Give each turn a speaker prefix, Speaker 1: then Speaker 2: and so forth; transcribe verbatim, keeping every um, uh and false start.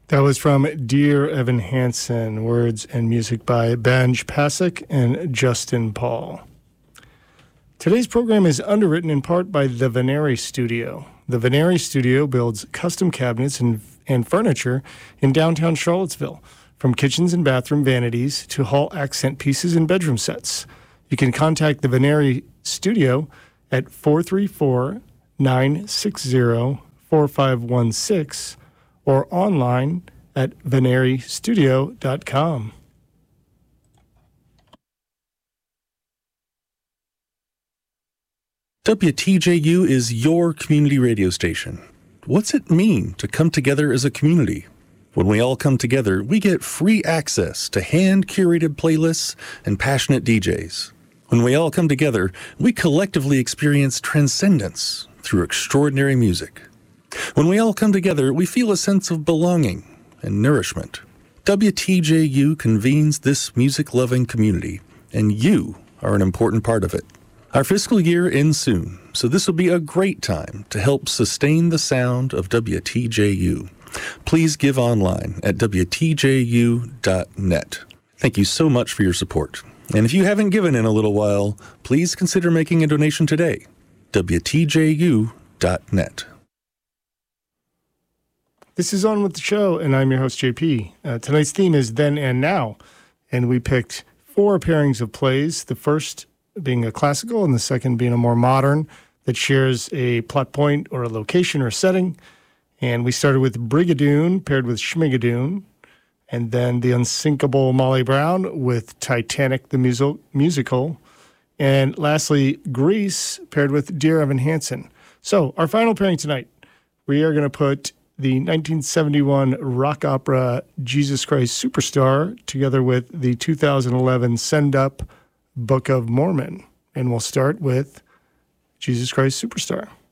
Speaker 1: That was from Dear Evan Hansen, words and music by Benj Pasek and Justin Paul. Today's program is underwritten in part by the Veneri Studio. The Veneri Studio builds custom cabinets and, and furniture in downtown Charlottesville, from kitchens and bathroom vanities to hall accent pieces and bedroom sets. You can contact the Veneri Studio at four three four, nine six zero, four five one six or online at veneri studio dot com.
Speaker 2: W T J U is your community radio station. What's it mean to come together as a community? When we all come together, we get free access to hand-curated playlists and passionate D Js. When we all come together, we collectively experience transcendence through extraordinary music. When we all come together, we feel a sense of belonging and nourishment. W T J U convenes this music-loving community, and you are an important part of it. Our fiscal year ends soon, so this will be a great time to help sustain the sound of W T J U. Please give online at W T J U dot net. Thank you so much for your support. And if you haven't given in a little while, please consider making a donation today. W T J U dot net.
Speaker 1: This is On With the Show, and I'm your host, J P. Uh, tonight's theme is Then and Now, and we picked four pairings of plays, the first being a classical and the second being a more modern that shares a plot point or a location or setting. And we started with Brigadoon paired with Schmigadoon, and then The Unsinkable Molly Brown with Titanic the Musil- Musical, and lastly, Grease paired with Dear Evan Hansen. So our final pairing tonight, we are going to put the nineteen seventy-one rock opera Jesus Christ Superstar together with the two thousand eleven Send Up Book of Mormon. And we'll start with Jesus Christ Superstar.